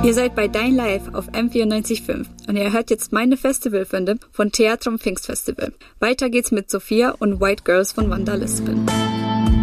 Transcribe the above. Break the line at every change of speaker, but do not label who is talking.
Ihr seid bei Dein Live auf M94.5 und ihr hört jetzt meine Festivalfunde von Theatrum Pfingstfestival. Weiter geht's mit Sophia und White Girls von Wanda Lispin.